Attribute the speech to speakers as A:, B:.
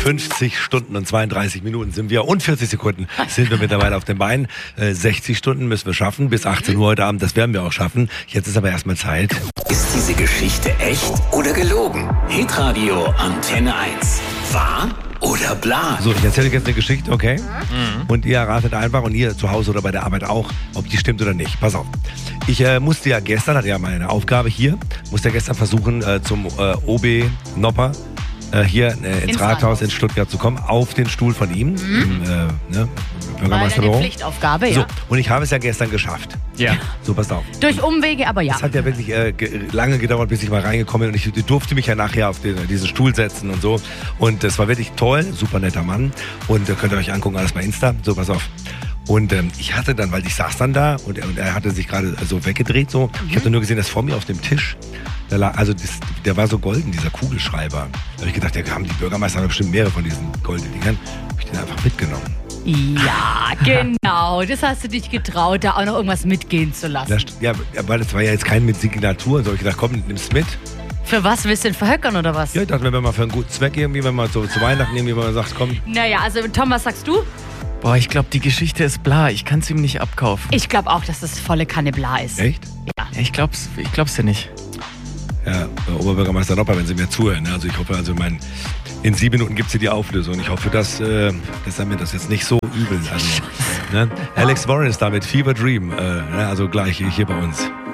A: 50 Stunden und 32 Minuten sind wir und 40 Sekunden sind wir mittlerweile auf den Beinen. 60 Stunden müssen wir schaffen, bis 18 Uhr heute Abend, das werden wir auch schaffen. Jetzt ist aber erstmal Zeit.
B: Ist diese Geschichte echt oder gelogen? Hitradio Antenne 1. Wahr oder bla?
A: So, ich erzähle euch jetzt eine Geschichte, okay? Und ihr erratet einfach, und ihr zu Hause oder bei der Arbeit auch, ob die stimmt oder nicht. Pass auf. Ich musste ja gestern, hatte ja meine Aufgabe hier, musste ja gestern versuchen, zum OB Nopper hier ins Rathaus in Stuttgart zu kommen, auf den Stuhl von ihm, im Bürgermeisterbüro.
C: Eine Pflichtaufgabe,
A: So,
C: ja.
A: und ich habe es ja gestern geschafft.
D: Ja.
A: So, passt auf.
C: Durch Umwege, aber ja.
A: Es hat ja wirklich lange gedauert, bis ich mal reingekommen bin, und ich durfte mich ja nachher auf diesen Stuhl setzen und so. Und das war wirklich toll, super netter Mann. Und könnt ihr euch angucken, alles bei Insta. So, pass auf. Und ich hatte dann, weil ich saß dann da und er hatte sich gerade so weggedreht so. Ich hatte nur gesehen, dass vor mir auf dem Tisch, der war so golden, dieser Kugelschreiber. Da habe ich gedacht, haben die Bürgermeister haben bestimmt mehrere von diesen goldenen Dingern. Habe ich den einfach mitgenommen.
C: Ja, genau. Das hast du dich getraut, da auch noch irgendwas mitgehen zu lassen.
A: Ja, weil das war ja jetzt kein mit Signatur. So habe ich gedacht, komm, nimm's mit.
C: Für was willst du denn verhöckern oder was?
A: Ja, ich dachte, wenn wir mal für einen guten Zweck irgendwie, wenn man so zu Weihnachten irgendwie mal sagt, komm.
C: Naja, also Tom, was sagst du?
D: Boah, ich glaube, die Geschichte ist bla. Ich kann es ihm nicht abkaufen.
C: Ich glaube auch, dass das volle Kanne bla ist.
A: Echt?
C: Ja.
D: Ich glaub's ja nicht.
A: Ja, Oberbürgermeister Nopper, wenn Sie mir zuhören. Ne? Also ich hoffe, in 7 Minuten gibt es hier die Auflösung. Ich hoffe, dass er mir das jetzt nicht so übel. Also, ne? Alex Warren ist da mit Fever Dream. Also gleich hier bei uns.